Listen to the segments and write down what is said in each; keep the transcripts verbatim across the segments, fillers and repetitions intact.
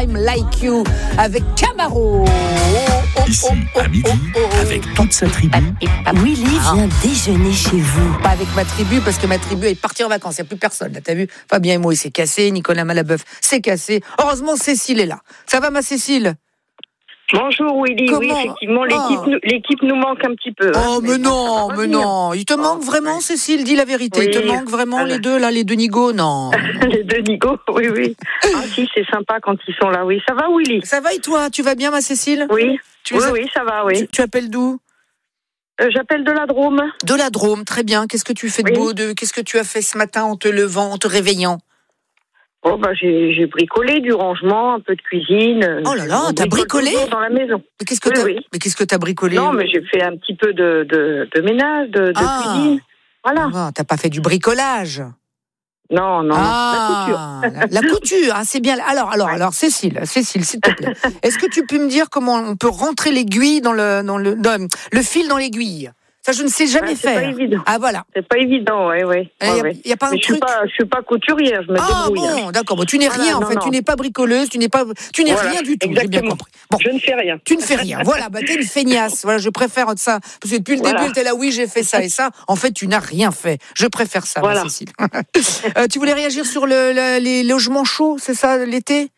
Time Like You avec Camaro. Oh, oh, Ici, oh, oh, à midi, oh, oh, oh. avec toute sa tribu. Willy vient déjeuner chez vous. Pas avec ma tribu, parce que ma tribu est partie en vacances. Il n'y a plus personne. Là, t'as vu, Fabien et moi, il s'est cassé. Nicolas Malabeuf s'est cassé. Heureusement, Cécile est là. Ça va, ma Cécile? Bonjour Willy, Comment oui effectivement l'équipe, oh. nous, l'équipe nous manque un petit peu. Oh hein, mais, mais non, mais non, il te oh, manque vraiment ouais. Cécile, dis la vérité, oui. Il te manque vraiment Alors. les deux là, les deux nigauds, non? Les deux nigauds, oui oui. Ah si, c'est sympa quand ils sont là, oui. Ça va Willy? Ça va et toi, tu vas bien ma Cécile? Oui, tu oui, as... oui, ça va, oui. Tu, tu appelles d'où? euh, J'appelle de la Drôme. De la Drôme, très bien. Qu'est-ce que tu fais de oui. beau de... Qu'est-ce que tu as fait ce matin en te levant, en te réveillant? Oh bah j'ai, j'ai bricolé du rangement, un peu de cuisine. Oh là là, On t'as bricolé dans la maison. Mais qu'est-ce que oui, t'as oui. Mais qu'est-ce que t'as bricolé? Non, mais j'ai fait un petit peu de, de, de ménage, de, de ah. cuisine. Voilà. Ah, t'as pas fait du bricolage? Non, non, ah, la couture. La, la couture, ah, c'est bien. Alors, alors, ouais. alors, Cécile, Cécile, s'il te plaît, est-ce que tu peux me dire comment on peut rentrer l'aiguille dans le, dans le, dans, le fil dans l'aiguille? Ça, je ne sais jamais ah, c'est faire. Pas évident. Ah voilà. C'est pas évident, ouais, ouais. Il ouais, y a, ouais. y a pas un Mais truc. Je suis pas, je suis pas couturière, je me ah, débrouille. Ah bon, d'accord. Bon, tu n'es voilà, rien en non, fait. non. Tu n'es pas bricoleuse, tu n'es pas, tu n'es voilà, rien du tout. Exactement. J'ai bien compris. Bon, je ne fais rien. Tu ne fais rien. Voilà, bah t'es une feignasse. Voilà, je préfère ça parce que depuis le voilà. début, t'es là, oui, j'ai fait ça et ça. En fait, tu n'as rien fait. Je préfère ça, voilà. ma Cécile. euh, tu voulais réagir sur le, le, les logements chauds, c'est ça, l'été?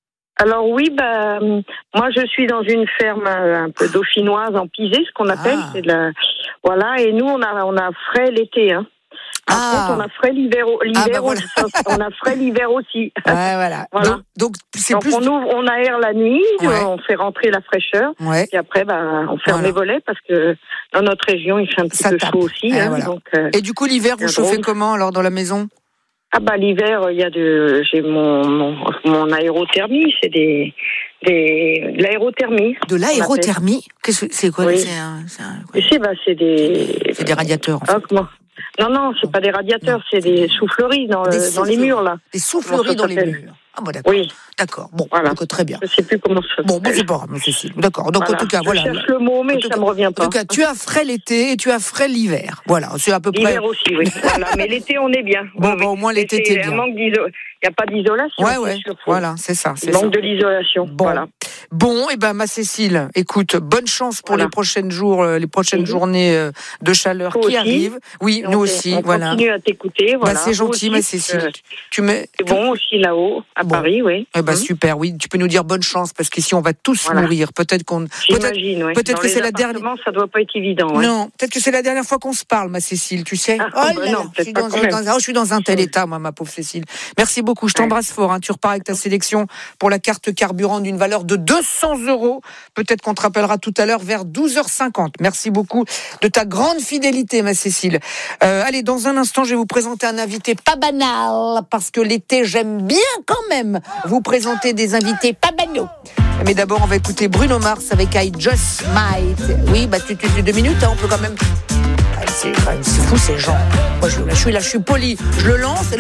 Alors oui, bah, moi je suis dans une ferme un peu dauphinoise en pisé, ce qu'on appelle, ah. c'est de la, voilà, et nous on a on a frais l'été, hein. Par ah. contre, on a frais l'hiver, l'hiver ah bah voilà. aussi, on a frais l'hiver aussi. Ouais, voilà. voilà. Donc, donc c'est donc plus. on ouvre, on aère la nuit, ouais. on fait rentrer la fraîcheur, ouais. et après, bah, on ferme voilà. les volets parce que dans notre région, il fait un petit Ça peu tape. chaud aussi. Ouais, hein, voilà. donc, euh, et du coup, l'hiver, vous chauffez comment alors dans la maison? Ah bah l'hiver, il y a de, j'ai mon mon, mon aérothermie, c'est des des de l'aérothermie. De l'aérothermie? Qu'est-ce que c'est quoi? Oui. C'est un, c'est un, quoi. C'est bah c'est des c'est des radiateurs. En fait. Ah, comment non non, c'est pas des radiateurs, non. C'est des souffleries dans des le, souffleries. dans les murs là. Des souffleries dans les murs. Ah bon d'accord. Oui. D'accord. Bon, voilà. donc, très bien. Je sais plus comment ça. Bon, bon c'est pas grave, Cécile. D'accord. Donc voilà. en tout cas, je voilà. Je cherche le mot, mais ça cas, me revient pas. En tout cas, tu as frais l'été et tu as frais l'hiver. Voilà, c'est à peu près. L'hiver aussi, oui. Voilà, mais l'été on est bien. Bon, oui, bon, au moins l'été t'es bien. Manque d'iso... Il n'y a pas d'isolation. Ouais, ouais. Sûr, voilà, c'est ça. C'est Il manque ça. de l'isolation. Bon. Voilà. Bon, et eh ben ma Cécile, écoute, bonne chance pour voilà. les prochaines jours, euh, les prochaines mmh. journées de chaleur Toi qui aussi. arrivent. Oui, donc, nous aussi, on voilà. continue à t'écouter, voilà. Bah, c'est gentil, aussi, ma Cécile. Euh, tu mets. C'est bon aussi là-haut, à bon. Paris, oui. Eh ben mmh. super, oui. Tu peux nous dire bonne chance parce qu'ici on va tous voilà. mourir. Peut-être qu'on. J'imagine, peut-être, oui. peut-être Dans que c'est la dernière. Ça doit pas être évident. Ouais. Non, peut-être que c'est la dernière fois qu'on se parle, ma Cécile. Tu sais. Ah, oh là bah là, non, je suis dans, dans, dans, oh, je suis dans un tel état, moi, ma pauvre Cécile. Merci beaucoup. Je t'embrasse ouais. fort. Hein. Tu repars avec ta sélection pour la carte carburant d'une valeur de deux cents euros. Peut-être qu'on te rappellera tout à l'heure vers douze heures cinquante. Merci beaucoup de ta grande fidélité, ma Cécile. Euh, allez, dans un instant, je vais vous présenter un invité pas banal, parce que l'été, j'aime bien quand même vous présenter des invités pas banaux. Mais d'abord, on va écouter Bruno Mars avec I Just Might. Oui, bah tu tu deux minutes, hein, on peut quand même. C'est, c'est fou ces gens. Moi, je, là, je suis là, je suis poli. Je le lance.